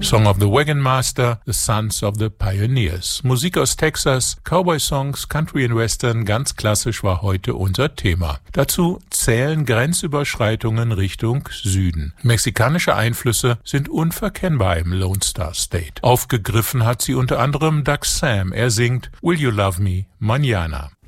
Song of the Wagon Master, The Sons of the Pioneers. Musik aus Texas, Cowboy-Songs, Country and Western, ganz klassisch war heute unser Thema. Dazu zählen Grenzüberschreitungen Richtung Süden. Mexikanische Einflüsse sind unverkennbar im Lone Star State. Aufgegriffen hat sie unter anderem Doug Sam. Er singt Will You Love Me Mañana.